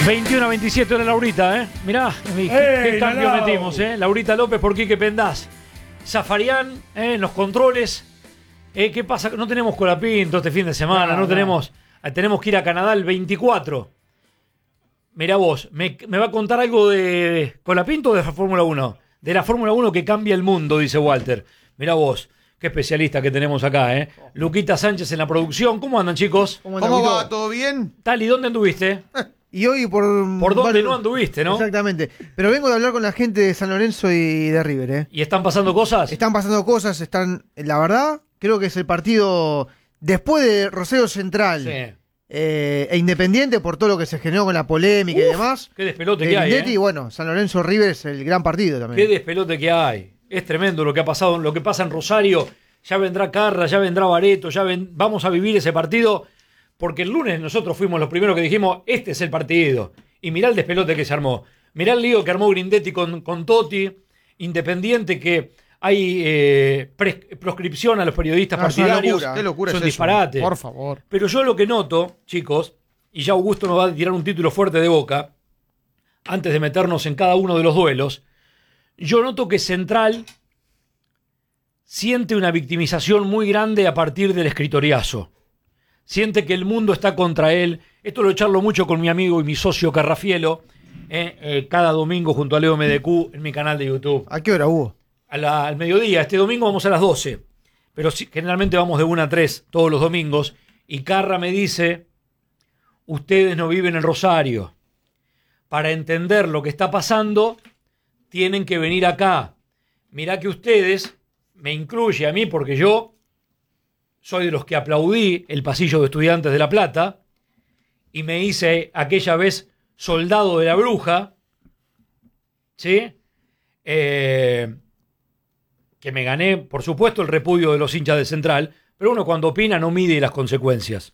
21-27 hora Laurita, ¿eh? Mirá, qué cambio metimos, ¿eh? Laurita López por Quique Pendás. Zafarian, en los controles. ¿Qué pasa? No tenemos Colapinto este fin de semana, no. Tenemos que ir a Canadá el 24. Mirá vos, ¿me va a contar algo de Colapinto o de la Fórmula 1? De la Fórmula 1 que cambia el mundo, dice Walter. Mirá vos, qué especialista que tenemos acá, ¿eh? Luquita Sánchez en la producción. ¿Cómo andan, chicos? ¿Cómo va? ¿Todo bien? Tali, ¿dónde anduviste? Y hoy por dónde no anduviste, ¿no? Exactamente. Pero vengo de hablar con la gente de San Lorenzo y de River, ¿eh? ¿Y están pasando cosas? Están pasando cosas, la verdad, creo que es el partido después de Rosario Central. Sí. E Independiente por todo lo que se generó con la polémica y demás. Qué despelote que hay, ¿eh? Y bueno, San Lorenzo River es el gran partido también. Qué despelote que hay. Es tremendo lo que ha pasado, lo que pasa en Rosario. Ya vendrá Carra, ya vendrá Bareto, vamos a vivir ese partido. Porque el lunes nosotros fuimos los primeros que dijimos, este es el partido. Y mirá el despelote que se armó. Mirá el lío que armó Grindetti con Totti. Independiente, que hay proscripción a los periodistas partidarios. Qué locura es un eso, disparate. Por favor. Pero yo lo que noto, chicos, y ya Augusto nos va a tirar un título fuerte de Boca, antes de meternos en cada uno de los duelos, yo noto que Central siente una victimización muy grande a partir del escritoriazo. Siente que el mundo está contra él. Esto lo charlo mucho con mi amigo y mi socio Carrafielo, cada domingo junto a Leo MDQ en mi canal de YouTube. ¿A qué hora hubo? Al mediodía. Este domingo vamos a las 12. Pero generalmente vamos de 1 a 3 todos los domingos. Y Carra me dice, ustedes no viven en Rosario. Para entender lo que está pasando, tienen que venir acá. Mirá que ustedes, me incluye a mí porque yo soy de los que aplaudí el pasillo de Estudiantes de La Plata y me hice aquella vez soldado de la bruja, ¿sí? Que me gané, por supuesto, el repudio de los hinchas de Central, pero uno cuando opina no mide las consecuencias.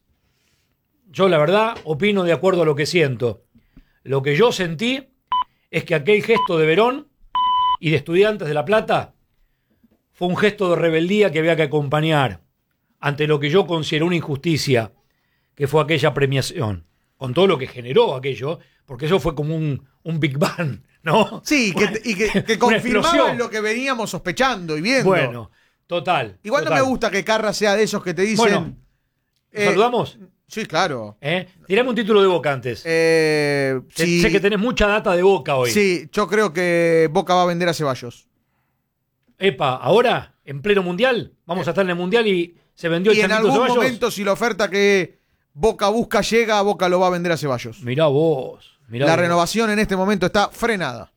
Yo, la verdad, opino de acuerdo a lo que siento. Lo que yo sentí es que aquel gesto de Verón y de Estudiantes de La Plata fue un gesto de rebeldía que había que acompañar ante lo que yo considero una injusticia, que fue aquella premiación, con todo lo que generó aquello, porque eso fue como un Big Bang, ¿no? Sí, que confirmaba lo que veníamos sospechando y viendo. Bueno, total. Igual total. No me gusta que Carra sea de esos que te dicen... Bueno, ¿saludamos? Sí, claro. Tirame un título de Boca antes. Sí, sé que tenés mucha data de Boca hoy. Sí, yo creo que Boca va a vender a Ceballos. Epa, ¿ahora? ¿En pleno Mundial? Vamos a estar en el Mundial y se vendió el Y en Chanito algún Ceballos. momento, si la oferta que Boca busca llega, Boca lo va a vender a Ceballos. Mirá vos. La renovación en este momento está frenada.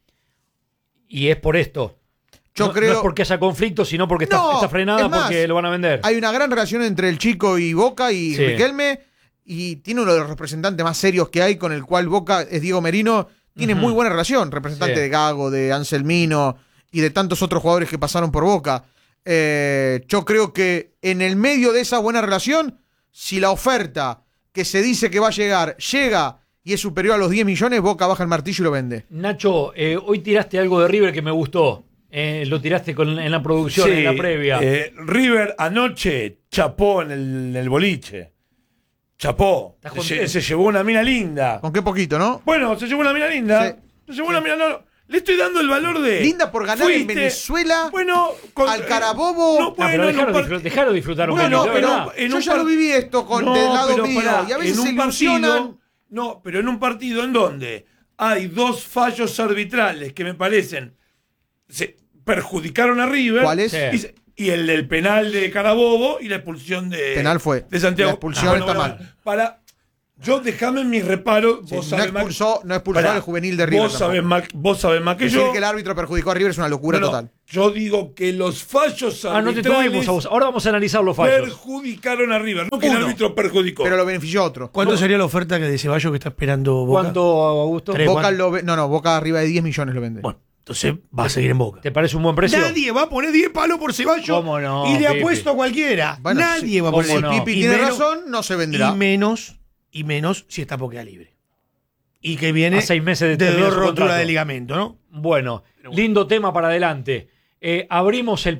Y es por esto. Yo creo... No es porque haya conflicto, sino porque está frenada, más, porque lo van a vender. Hay una gran relación entre el chico y Boca y Sí. Riquelme, y tiene uno de los representantes más serios que hay, con el cual Boca es Diego Merino. Tiene muy buena relación, representante de Gago, de Anselmino y de tantos otros jugadores que pasaron por Boca. Yo creo que en el medio de esa buena relación, si la oferta que se dice que va a llegar, llega y es superior a los 10 millones, Boca baja el martillo y lo vende. Nacho, hoy tiraste algo de River que me gustó. Lo tiraste en la producción, en la previa. River anoche chapó en el boliche. Chapó. Se llevó una mina linda. ¿Con qué poquito, no? Bueno, se llevó una mina linda. Sí. Se llevó una mina... No, le estoy dando el valor de... Linda por ganar en Venezuela. Bueno, al Carabobo. Dejaron disfrutar un Bueno, poquito. pero yo ya lo viví esto del lado mío. Y a veces se ilusionan. No, pero en un partido en donde hay 2 fallos arbitrales que me parecen se perjudicaron a River. ¿Cuáles? Sí. Y el del penal de Carabobo y la expulsión de... Penal fue. De Santiago. La expulsión está mal. Yo dejame en mis reparos. Sí, no expulsó al juvenil de River. Vos sabés más que decir yo. que el árbitro perjudicó a River es una locura total. Yo digo que los fallos no te tuvimos a vos. Ahora vamos a analizar los fallos. Perjudicaron a River, no que el árbitro perjudicó. Pero lo benefició a otro. ¿Cuánto sería la oferta que de Ceballos que está esperando Boca? ¿Cuánto, Augusto? Boca arriba de 10 millones lo vende. Bueno, entonces va a seguir en Boca. ¿Te parece un buen precio? Nadie va a poner 10 palos por Ceballos. ¿Cómo no, y le Pipi? apuesto a cualquiera. Bueno, Nadie va a poner. no? Si Pipi tiene razón, no se vendrá. Y menos si está porque libre. Y que viene a 6 meses de terminar 2 su roturas contrato. de ligamento, ¿no? Bueno, lindo tema para adelante. Abrimos el